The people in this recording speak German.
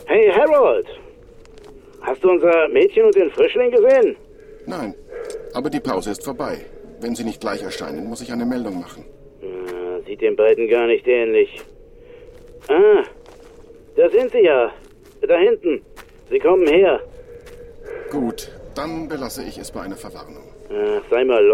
Hey, Harold! Hast du unser Mädchen und den Frischling gesehen? Nein, aber die Pause ist vorbei. Wenn sie nicht gleich erscheinen, muss ich eine Meldung machen. Sieht den beiden gar nicht ähnlich. Ah, da sind sie ja. Da hinten. Sie kommen her. Gut, dann belasse ich es bei einer Verwarnung. Sei mal